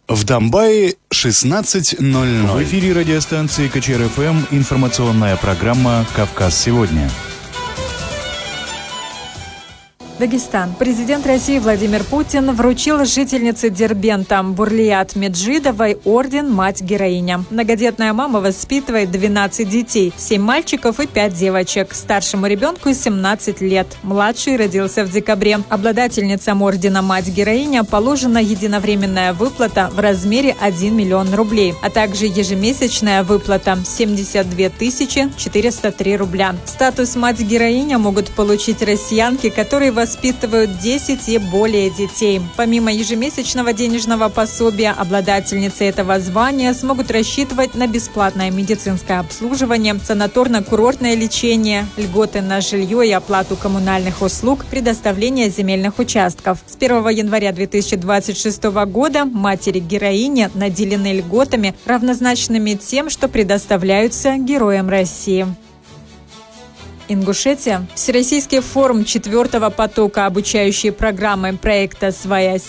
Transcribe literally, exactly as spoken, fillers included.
В Домбае шестнадцать ноль ноль. В эфире радиостанции КЧР-ФМ информационная программа «Кавказ сегодня». Дагестан. Президент России Владимир Путин вручил жительнице Дербента Бурлият Меджидовой орден «Мать-героиня». Многодетная мама воспитывает двенадцать детей, семь мальчиков и пять девочек. Старшему ребенку семнадцать лет. Младший родился в декабре. Обладательницам ордена «Мать-героиня» положена единовременная выплата в размере один миллион рублей, а также ежемесячная выплата семьдесят две тысячи четыреста три рубля. Статус «Мать-героиня» могут получить россиянки, которые воспитывают воспитывают десять и более детей. Помимо ежемесячного денежного пособия, обладательницы этого звания смогут рассчитывать на бесплатное медицинское обслуживание, санаторно-курортное лечение, льготы на жилье и оплату коммунальных услуг, предоставление земельных участков. С первого января две тысячи двадцать шестого года матери-героини наделены льготами, равнозначными тем, что предоставляются героям России. Ингушетия. Всероссийский форум четвертого потока обучающей программы проекта «Своя